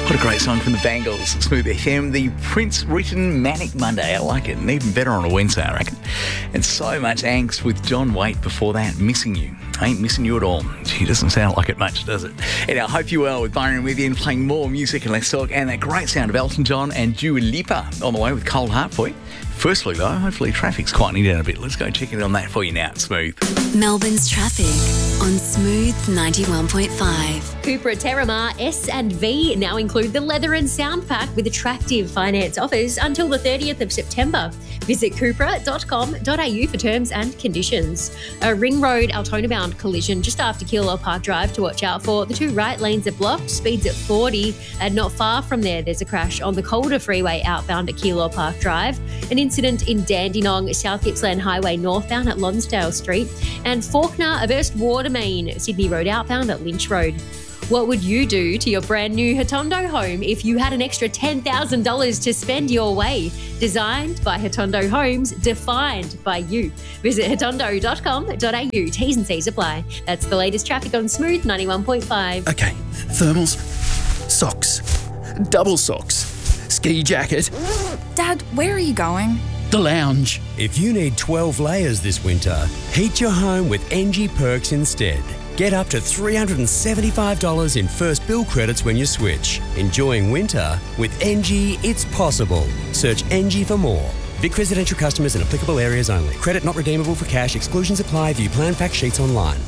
What a great song from the Bangles, Smooth FM, the Prince-written Manic Monday. I like it, and even better on a Wednesday, I reckon. And so much angst with John Waite before that, Missing You. I ain't missing you at all. Gee, doesn't sound like it much, does it? And I hope you well with Byron with you and playing more music and let's talk. And that great sound of Elton John and Dua Lipa on the way with Cold Heart for you. Firstly, though, hopefully traffic's quietening down a bit. Let's go check in on that for you now. Smooth. Melbourne's traffic on Smooth 91.5. Cupra Terramar S and V now include the leather and sound pack with attractive finance offers until the 30th of September. Visit cupra.com.au for terms and conditions. A Ring Road Altona bound collision just after Keilor Park Drive to watch out for. The two right lanes are blocked, speeds at 40, and not far from there there's a crash on the Calder Freeway outbound at Keilor Park Drive. An incident in Dandenong, South Gippsland Highway northbound at Lonsdale Street, and Fawkner a burst water main, Sydney Road outbound at Lynch Road. What would you do to your brand new Hatondo home if you had an extra $10,000 to spend your way? Designed by Hatondo Homes, defined by you. Visit hatondo.com.au. T's and C's apply. That's the latest traffic on Smooth 91.5. Okay, thermals, socks, double socks, ski jacket. Dad, where are you going? The lounge. If you need 12 layers this winter, heat your home with NG Perks instead. Get up to $375 in first bill credits when you switch. Enjoying winter with NG, it's possible. Search NG for more. Vic residential customers in applicable areas only. Credit not redeemable for cash. Exclusions apply. View plan fact sheets online.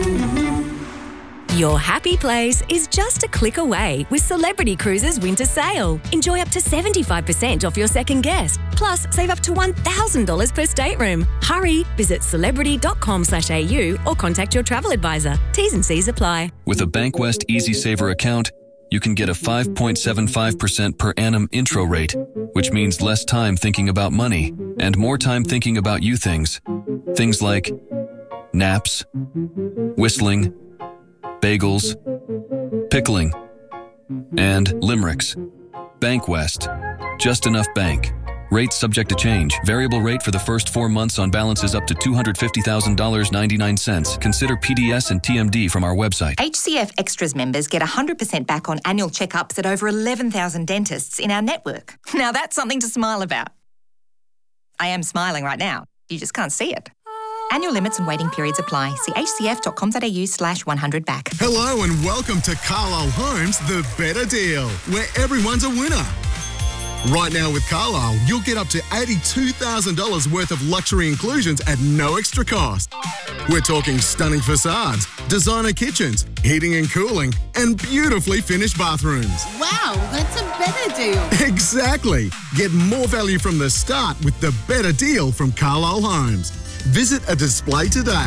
Your happy place is just a click away with Celebrity Cruises Winter Sale. Enjoy up to 75% off your second guest. Plus, save up to $1,000 per stateroom. Hurry, visit celebrity.com.au or contact your travel advisor. T's and C's apply. With a Bankwest EasySaver account, you can get a 5.75% per annum intro rate, which means less time thinking about money and more time thinking about you things. Things like naps, whistling, bagels, pickling, and limericks. Bankwest. Just enough bank. Rates subject to change. Variable rate for the first 4 months on balances up to $250,000.99. Consider PDS and TMD from our website. HCF Extras members get 100% back on annual checkups at over 11,000 dentists in our network. Now that's something to smile about. I am smiling right now. You just can't see it. Annual limits and waiting periods apply. See hcf.com.au/100back. Hello and welcome to Carlisle Homes, the better deal, where everyone's a winner. Right now with Carlisle, you'll get up to $82,000 worth of luxury inclusions at no extra cost. We're talking stunning facades, designer kitchens, heating and cooling, and beautifully finished bathrooms. Wow, that's a better deal. Exactly. Get more value from the start with the better deal from Carlisle Homes. Visit a display today.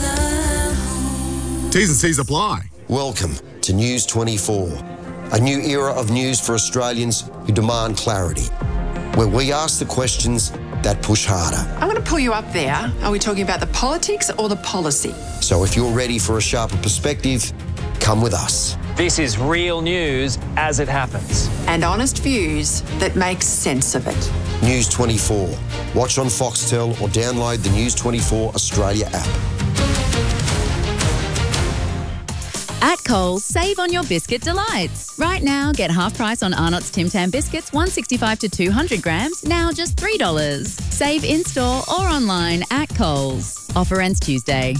T's and C's apply. Welcome to News 24, a new era of news for Australians who demand clarity, where we ask the questions that push harder. I'm going to pull you up there. Are we talking about the politics or the policy? So if you're ready for a sharper perspective, come with us. This is real news as it happens. And honest views that make sense of it. News 24. Watch on Foxtel or download the News 24 Australia app. At Coles, save on your biscuit delights. Right now, get half price on Arnott's Tim Tam biscuits, 165 to 200 grams, now just $3. Save in-store or online at Coles. Offer ends Tuesday.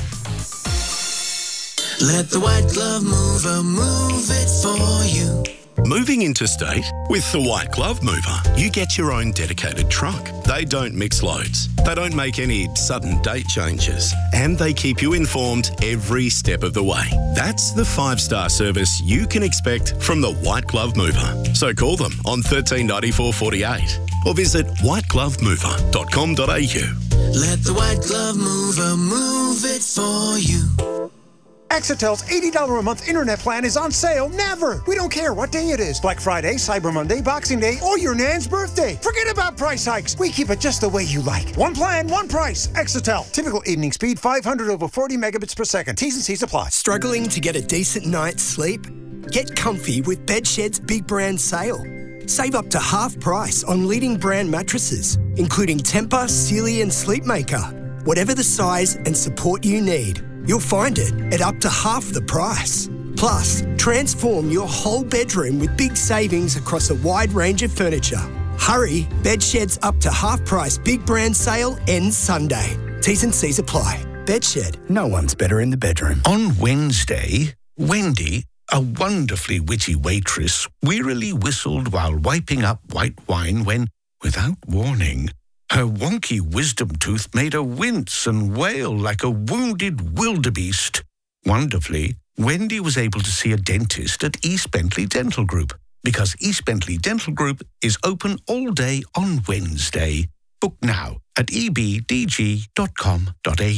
Let the White Glove Mover move it for you. Moving interstate? With the White Glove Mover, you get your own dedicated truck. They don't mix loads. They don't make any sudden date changes. And they keep you informed every step of the way. That's the 5-star service you can expect from the White Glove Mover. So call them on 139448 or visit whiteglovemover.com.au. Let the White Glove Mover move it for you. Exetel's $80 a month internet plan is on sale never. We don't care what day it is. Black Friday, Cyber Monday, Boxing Day, or your nan's birthday. Forget about price hikes. We keep it just the way you like. One plan, one price. Exetel. Typical evening speed, 500 over 40 megabits per second. T's and C's apply. Struggling to get a decent night's sleep? Get comfy with Bedshed's big brand sale. Save up to half price on leading brand mattresses, including Tempur, Sealy and Sleepmaker. Whatever the size and support you need, you'll find it at up to half the price. Plus, transform your whole bedroom with big savings across a wide range of furniture. Hurry, Bedshed's up to half price big brand sale ends Sunday. T's and C's apply. Bedshed, no one's better in the bedroom. On Wednesday, Wendy, a wonderfully witty waitress, wearily whistled while wiping up white wine when, without warning, her wonky wisdom tooth made her wince and wail like a wounded wildebeest. Wonderfully, Wendy was able to see a dentist at East Bentley Dental Group because East Bentley Dental Group is open all day on Wednesday. Book now at ebdg.com.au.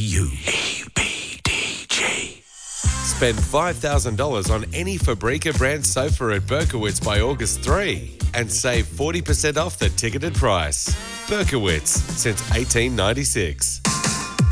Spend $5,000 on any Fabrica brand sofa at Berkowitz by August 3 and save 40% off the ticketed price. Berkowitz, since 1896.